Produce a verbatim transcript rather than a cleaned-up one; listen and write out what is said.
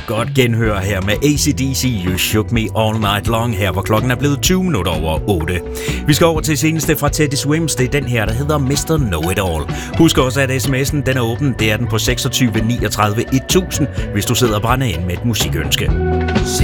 godt genhør her med A C D C, You Shook Me All Night Long, her hvor klokken er blevet tyve minutter over otte. Vi skal over til seneste fra Teddy Swims, det er den her, der hedder mister Know It All. Husk også, at sms'en den er åben, det er den på seksogtyve niogtredive tusind, hvis du sidder og brænder ind med et musikønske.